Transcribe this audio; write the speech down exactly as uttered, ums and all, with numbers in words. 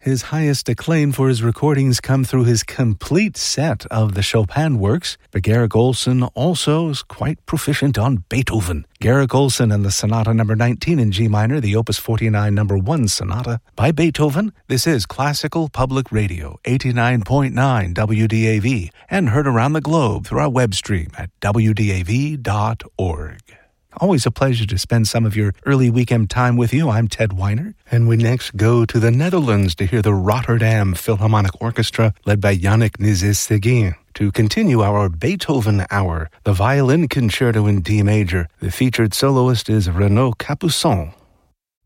His highest acclaim for his recordings come through his complete set of the Chopin works, but Garrick Oldson also is quite proficient on Beethoven. Garrick Oldson and the Sonata number nineteen in G minor, the Opus forty-nine number one Sonata by Beethoven. This is Classical Public Radio, eighty-nine point nine W D A V, and heard around the globe through our web stream at w d a v dot org. Always a pleasure to spend some of your early weekend time with you. I'm Ted Weiner, and we next go to the Netherlands to hear the Rotterdam Philharmonic Orchestra led by Yannick Nézet-Séguin. To continue our Beethoven Hour, the Violin Concerto in D major. The featured soloist is Renaud Capuçon.